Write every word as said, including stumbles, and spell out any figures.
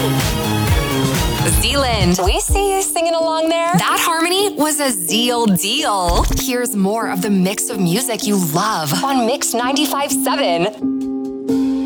Zealand, we see you singing along there. That harmony was a Zeal deal. Here's more of the mix of music you love on Mix ninety-five point seven.